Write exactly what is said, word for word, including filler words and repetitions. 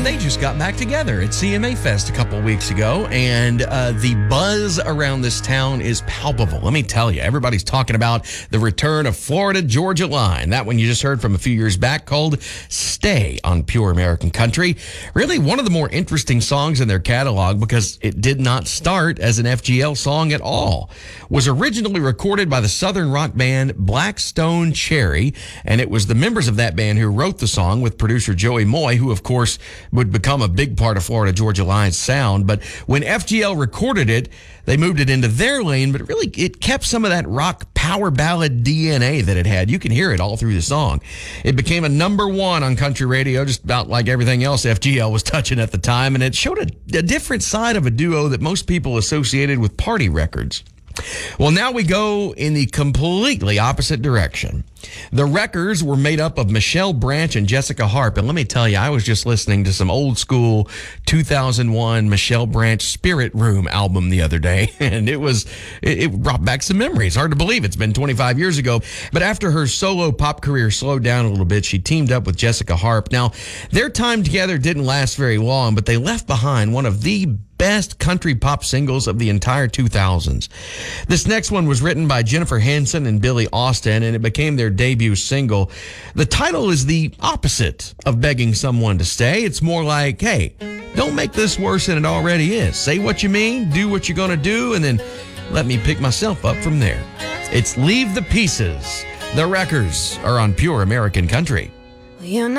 they just got back together at C M A Fest a couple weeks ago, and uh, the buzz around this town is palpable. Let me tell you, everybody's talking about the return of Florida Georgia Line. That one you just heard from a few years back called Stay on Pure American Country. Really one of the more interesting songs in their catalog because it did not start as an F G L song at all. Was originally recorded by the southern rock band Black Stone Cherry, and it was the members of that band who wrote the song with producer Joey Moy, who of course would become a big part of Florida Georgia Line's sound. But when F G L recorded it, they moved it into their lane, but really it kept some of that rock power ballad D N A that it had. You can hear it all through the song. It became a number one on country radio, just about like everything else F G L was touching at the time, and it showed a, a different side of a duo that most people associated with party records. Well, now we go in the completely opposite direction. The Wreckers were made up of Michelle Branch and Jessica Harp. And let me tell you, I was just listening to some old school two thousand one Michelle Branch Spirit Room album the other day, and it was it, it brought back some memories. Hard to believe it's been twenty-five years ago. But after her solo pop career slowed down a little bit, she teamed up with Jessica Harp. Now, their time together didn't last very long, but they left behind one of the best country pop singles of the entire two thousands. This next one was written by Jennifer Henson and Billy Austin, and it became their debut single. The title is the opposite of begging someone to stay. It's more like, hey, don't make this worse than it already is. Say what you mean, do what you're going to do, and then let me pick myself up from there. It's Leave the Pieces. The Wreckers are on Pure American Country. Well, you're not